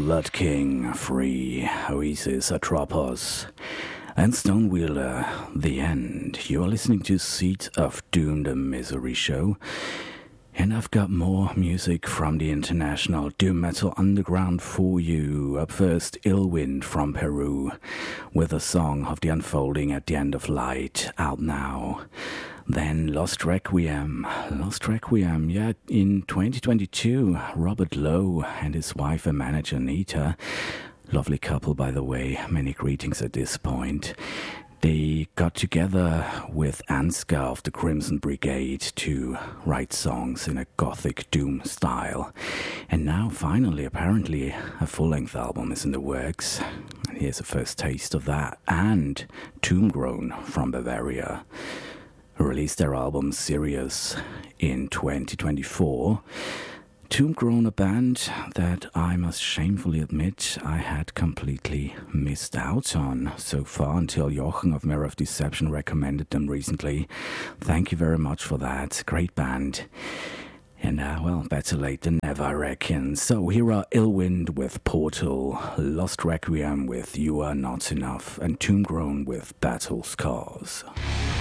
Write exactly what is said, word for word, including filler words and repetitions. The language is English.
Blood King, Free, Oasis, Atropos, and Stonewheeler, The End. You are listening to Seed of Doom, the Misery Show. And I've got more music from the international doom metal underground for you. Up first, Illwind from Peru, with a song of the unfolding at the end of light, out now. Then Lost Requiem, Lost Requiem, yeah, in twenty twenty-two, Robert Lowe and his wife and manager Nita, lovely couple by the way, many greetings at this point. They got together with Ansgar of the Crimson Brigade to write songs in a gothic doom style. And now finally, apparently, a full-length album is in the works. And here's a first taste of that. And Tombgrown from Bavaria, who released their album Sirius in twenty twenty-four. Tombgrown, a band that I must shamefully admit I had completely missed out on so far until Jochen of Mirror of Deception recommended them recently. Thank you very much for that. Great band. And uh, well, better late than never, I reckon. So here are Illwind with Portal, Lost Requiem with You Are Not Enough, and Tombgrown with Battle Scars.